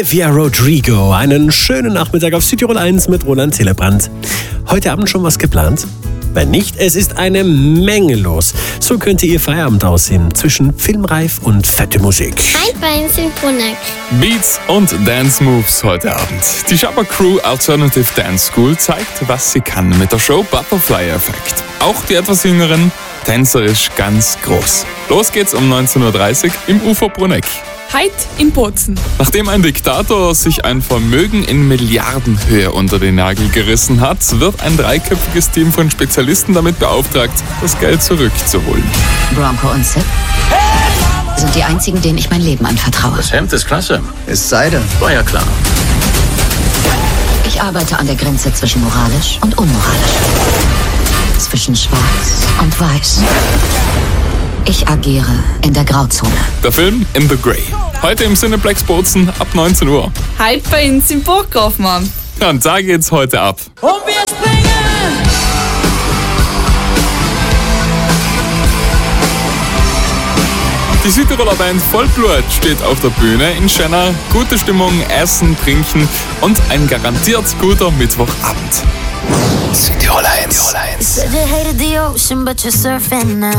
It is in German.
Olivia Rodrigo. Einen schönen Nachmittag auf Südtirol 1 mit Roland Hillebrand. Heute Abend schon was geplant? Wenn nicht, es ist eine Menge los. So könnte Ihr Feierabend aussehen zwischen Filmreif und fette Musik. Hi, bei uns in Bruneck. Beats und Dance Moves heute Abend. Die Shabba Crew Alternative Dance School zeigt, was sie kann mit der Show Butterfly Effect. Auch die etwas jüngeren, tänzerisch ganz groß. Los geht's um 19.30 Uhr im Ufer Bruneck. Heute in Bozen. Nachdem ein Diktator sich ein Vermögen in Milliardenhöhe unter den Nagel gerissen hat, wird ein dreiköpfiges Team von Spezialisten damit beauftragt, das Geld zurückzuholen. Bronco und Zip sind die einzigen, denen ich mein Leben anvertraue. Das Hemd ist klasse. Es sei denn, War ja klar. Ich arbeite an der Grenze zwischen moralisch und unmoralisch. Zwischen schwarz und weiß. Ich agiere in der Grauzone. Der Film In the Grey. Heute im Cineplex Bozen ab 19 Uhr. Heute bei uns im Burgkaufmann. Ja, und da geht's heute ab. Und wir springen! Die Südtiroler Band Vollblut steht auf der Bühne in Schenna. Gute Stimmung, Essen, Trinken und ein garantiert guter Mittwochabend. Südtirol 1. You said you hated the ocean, but you're surfing now.